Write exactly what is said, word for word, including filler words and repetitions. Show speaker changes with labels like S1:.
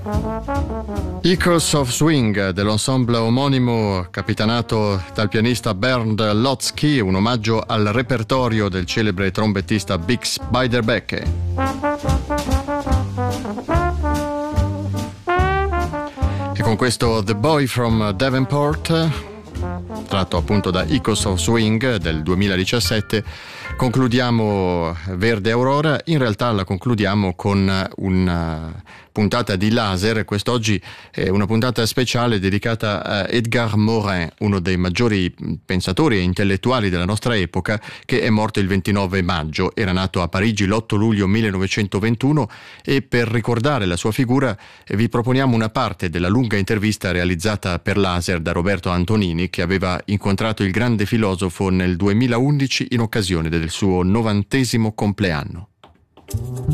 S1: Echoes of Swing dell'ensemble omonimo capitanato dal pianista Bernd Lotzky, un omaggio al repertorio del celebre trombettista Bix Beiderbecke. E con questo The Boy from Davenport, tratto appunto da Echoes of Swing del duemiladiciassette, concludiamo Verde Aurora. In realtà la concludiamo con una puntata di laser. Quest'oggi è una puntata speciale dedicata a Edgar Morin, uno dei maggiori pensatori e intellettuali della nostra epoca, che è morto il ventinove maggio. Era nato a Parigi l'otto luglio millenovecentoventuno e per ricordare la sua figura vi proponiamo una parte della lunga intervista realizzata per laser da Roberto Antonini, che aveva incontrato il grande filosofo nel duemilaundici in occasione del suo novantesimo compleanno.